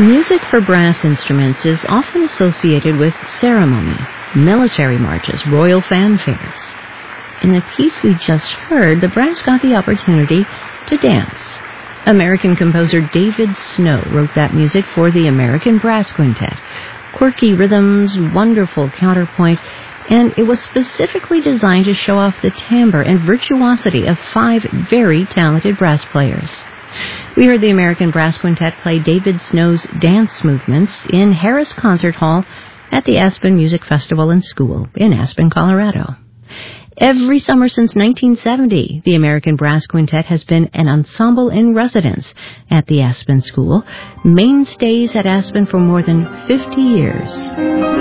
Music for brass instruments is often associated with ceremony, military marches, royal fanfares. In the piece we just heard, the brass got the opportunity to dance. American composer David Snow wrote that music for the American Brass Quintet. Quirky rhythms, wonderful counterpoint, and it was specifically designed to show off the timbre and virtuosity of 5 very talented brass players. We heard the American Brass Quintet play David Snow's dance movements in Harris Concert Hall at the Aspen Music Festival and School in Aspen, Colorado. Every summer since 1970, the American Brass Quintet has been an ensemble in residence at the Aspen School, mainstays at Aspen for more than 50 years.